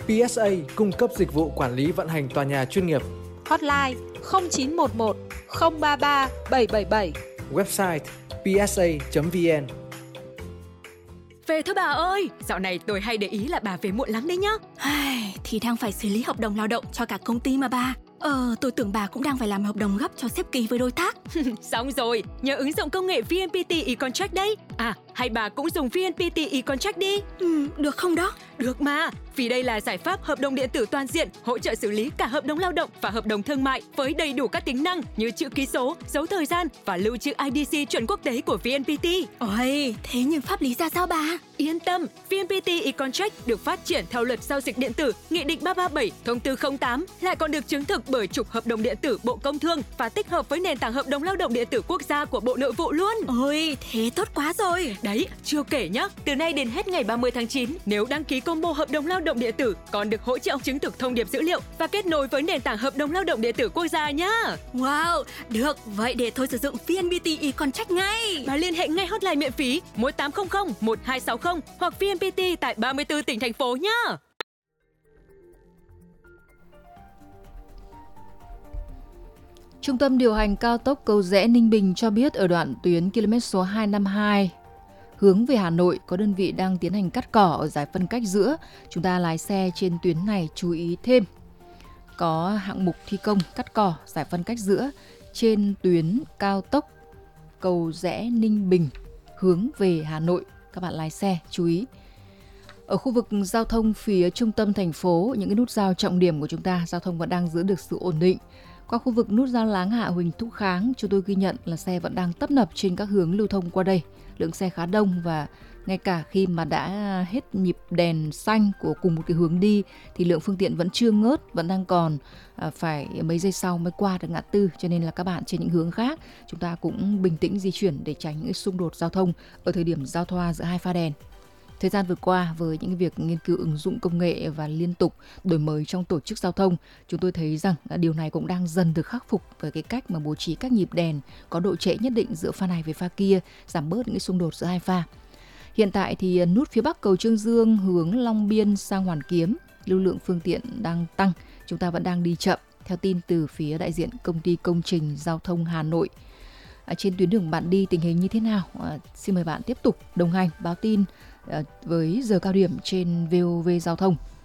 PSA cung cấp dịch vụ quản lý vận hành tòa nhà chuyên nghiệp. Hotline 0911 033 777. Website psa.vn. Về thôi bà ơi, dạo này tôi hay để ý là bà về muộn lắm đấy nhá. Thì đang phải xử lý hợp đồng lao động cho cả công ty mà bà. Tôi tưởng bà cũng đang phải làm hợp đồng gấp cho sếp ký với đối tác. Xong rồi, nhờ ứng dụng công nghệ VNPT e-contract đấy. Hay bà cũng dùng VNPT e-contract đi. Được không đó? Được mà, vì đây là giải pháp hợp đồng điện tử toàn diện, hỗ trợ xử lý cả hợp đồng lao động và hợp đồng thương mại với đầy đủ các tính năng như chữ ký số, dấu thời gian và lưu trữ IDC chuẩn quốc tế của VNPT. Ôi, thế nhưng pháp lý ra sao bà? Yên tâm, VNPT e-contract được phát triển theo luật giao dịch điện tử, Nghị định 337, Thông tư 08, lại còn được chứng thực bởi Cục Hợp đồng điện tử Bộ Công Thương và tích hợp với nền tảng hợp đồng lao động điện tử quốc gia của Bộ Nội vụ luôn. Ôi, thế tốt quá rồi. Đấy, chưa kể nhá, từ nay đến hết ngày 30 tháng 9, nếu đăng ký combo hợp đồng lao động điện tử còn được hỗ trợ chứng thực thông điệp dữ liệu và kết nối với nền tảng hợp đồng lao động điện tử quốc gia nhá. Wow, được, vậy để tôi sử dụng VNPT e-contract ngay. Bà liên hệ ngay hotline miễn phí 1800 1260 hoặc VNPT tại 34 tỉnh thành phố nhá. Trung tâm điều hành cao tốc Cầu Giẽ Ninh Bình cho biết ở đoạn tuyến km số 252 hướng về Hà Nội có đơn vị đang tiến hành cắt cỏ ở giải phân cách giữa. Chúng ta lái xe trên tuyến này chú ý thêm. Có hạng mục thi công cắt cỏ giải phân cách giữa trên tuyến cao tốc Cầu Giẽ Ninh Bình hướng về Hà Nội. Các bạn lái xe chú ý. Ở khu vực giao thông phía trung tâm thành phố, những cái nút giao trọng điểm của chúng ta, giao thông vẫn đang giữ được sự ổn định. Qua khu vực nút giao Láng Hạ Huỳnh Thúc Kháng, chúng tôi ghi nhận là xe vẫn đang tấp nập trên các hướng lưu thông qua đây. Lượng xe khá đông và ngay cả khi mà đã hết nhịp đèn xanh của cùng một cái hướng đi thì lượng phương tiện vẫn chưa ngớt, vẫn đang còn phải mấy giây sau mới qua được ngã tư. Cho nên là các bạn trên những hướng khác, chúng ta cũng bình tĩnh di chuyển để tránh những xung đột giao thông ở thời điểm giao thoa giữa hai pha đèn. Thời gian vừa qua, với những việc nghiên cứu ứng dụng công nghệ và liên tục đổi mới trong tổ chức giao thông, chúng tôi thấy rằng điều này cũng đang dần được khắc phục với cái cách mà bố trí các nhịp đèn có độ trễ nhất định giữa pha này với pha kia, giảm bớt những cái xung đột giữa hai pha. Hiện tại thì nút phía bắc cầu Trương Dương hướng Long Biên sang Hoàn Kiếm, lưu lượng phương tiện đang tăng, chúng ta vẫn đang đi chậm, theo tin từ phía đại diện công ty công trình giao thông Hà Nội. Trên tuyến đường bạn đi tình hình như thế nào? Xin mời bạn tiếp tục đồng hành báo tin với giờ cao điểm trên VOV Giao thông.